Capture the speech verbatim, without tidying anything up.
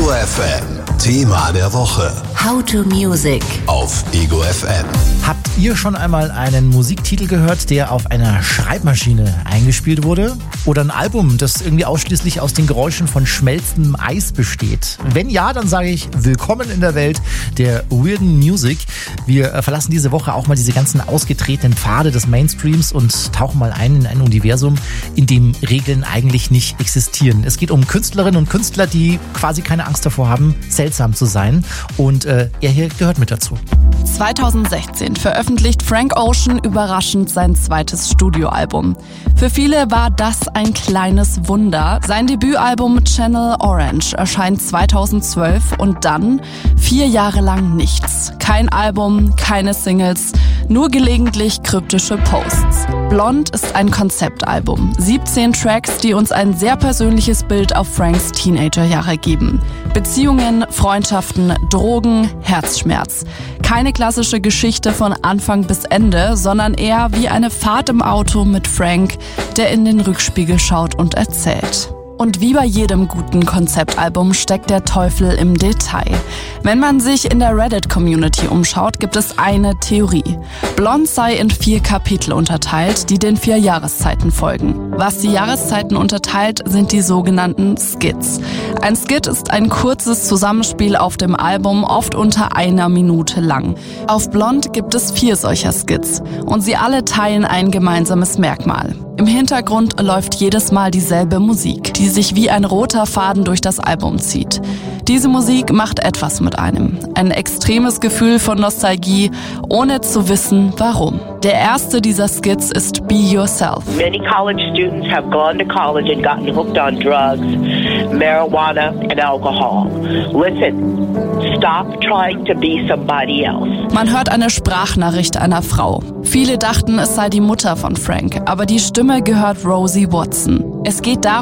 Ego F M, Thema der Woche. How to Music auf Ego F M. Habt ihr schon einmal einen Musiktitel gehört, der auf einer Schreibmaschine eingespielt wurde? Oder ein Album, das irgendwie ausschließlich aus den Geräuschen von schmelzendem Eis besteht? Wenn ja, dann sage ich willkommen in der Welt der weirden Music. Wir verlassen diese Woche auch mal diese ganzen ausgetretenen Pfade des Mainstreams und tauchen mal ein in ein Universum, in dem Regeln eigentlich nicht existieren. Es geht um Künstlerinnen und Künstler, die quasi keine Angst davor haben, seltsam zu sein. Und äh, er hier gehört mit dazu. zweitausendsechzehn veröffentlicht Frank Ocean überraschend sein zweites Studioalbum. Für viele war das ein kleines Wunder. Sein Debütalbum Channel Orange erscheint zweitausendzwölf und dann vier Jahre lang nichts. Kein Album, keine Singles, nur gelegentlich kryptische Posts. Blond ist ein Konzeptalbum. siebzehn Tracks, die uns ein sehr persönliches Bild auf Franks Teenagerjahre geben. Beziehungen, Freundschaften, Drogen, Herzschmerz. Keine klassische Geschichte von Anfang bis Ende, sondern eher wie eine Fahrt im Auto mit Frank, der in den Rückspiegel schaut und erzählt. Und wie bei jedem guten Konzeptalbum steckt der Teufel im Detail. Wenn man sich in der Reddit-Community umschaut, gibt es eine Theorie. Blond sei in vier Kapitel unterteilt, die den vier Jahreszeiten folgen. Was die Jahreszeiten unterteilt, sind die sogenannten Skits. Ein Skit ist ein kurzes Zusammenspiel auf dem Album, oft unter einer Minute lang. Auf Blond gibt es vier solcher Skits und sie alle teilen ein gemeinsames Merkmal. Im Hintergrund läuft jedes Mal dieselbe Musik, die sich wie ein roter Faden durch das Album zieht. Diese Musik macht etwas mit einem. Ein extremes Gefühl von Nostalgie, ohne zu wissen, warum. Der erste dieser Skits ist Be Yourself. Many college students have gone to college and gotten hooked on drugs, marijuana and alcohol. Listen, stop trying to be somebody else. Man hört eine Sprachnachricht einer Frau. Viele dachten, es sei die Mutter von Frank, aber die Stimme gehört Rosie Watson. Es geht darum,